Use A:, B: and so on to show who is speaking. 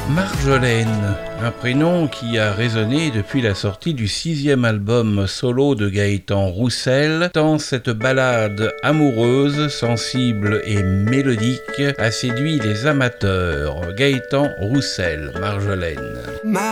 A: Marjolaine, un prénom qui a résonné depuis la sortie du 6e album solo de Gaëtan Roussel, tant cette ballade amoureuse, sensible et mélodique a séduit les amateurs. Gaëtan Roussel, Marjolaine.